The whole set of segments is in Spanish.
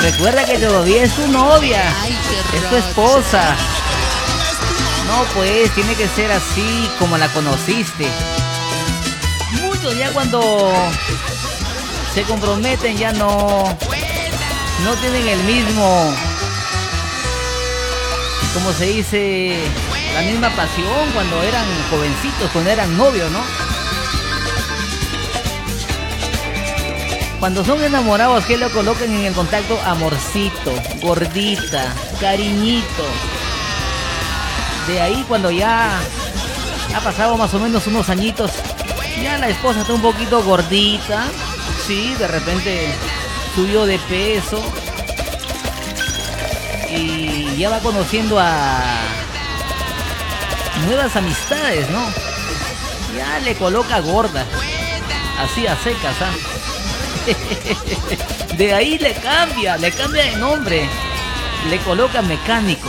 Recuerda que todavía es tu novia. Ay, qué es tu esposa. No, pues tiene que ser así como la conociste. Muchos ya cuando se comprometen ya no tienen el mismo, como se dice, la misma pasión cuando eran jovencitos, cuando eran novios, ¿no? Cuando son enamorados, ¿qué lo colocan en el contacto? Amorcito, gordita, cariñito. De ahí cuando ya ha pasado más o menos unos añitos, ya la esposa está un poquito gordita, sí, de repente subió de peso y ya va conociendo a nuevas amistades, ¿no? Ya le coloca gorda, así a secas, ¿ah? De ahí le cambia de nombre, le coloca mecánico.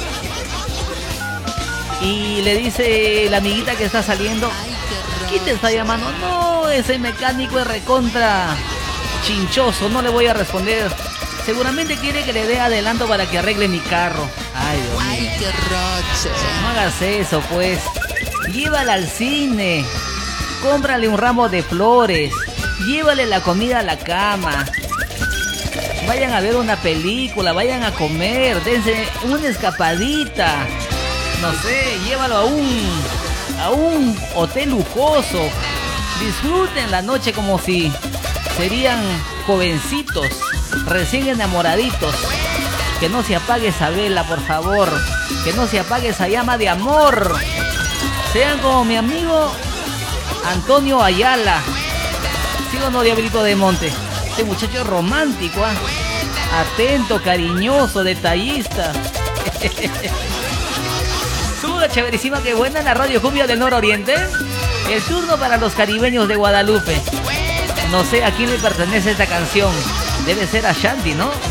Y le dice la amiguita que está saliendo, ¿quién te está llamando? No, ese mecánico es recontra chinchoso, no le voy a responder. Seguramente quiere que le dé adelanto para que arregle mi carro. Ay, Dios mío. Ay, qué roche. No hagas eso, pues. Llévala al cine. Cómprale un ramo de flores. Llévale la comida a la cama. Vayan a ver una película, vayan a comer, dense una escapadita. No sé, llévalo a un hotel lujoso. Disfruten la noche como si serían jovencitos, recién enamoraditos. Que no se apague esa vela, por favor. Que no se apague esa llama de amor. Sean como mi amigo Antonio Ayala. ¿Sí o no, Diablito de Monte? Este muchacho es romántico, ¿eh? Atento, cariñoso, detallista. Suda chéverísima, que buena en la radio cumbia del nororiente. El turno para los caribeños de Guadalupe. No sé a quién le pertenece esta canción. Debe ser a Shanti, ¿no?